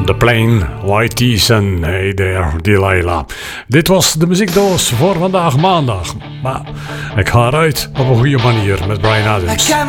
The Plain White Tees en Hey There Delilah. Dit was de muziekdoos voor vandaag maandag. Maar ik ga eruit op een goede manier met Bryan Adams.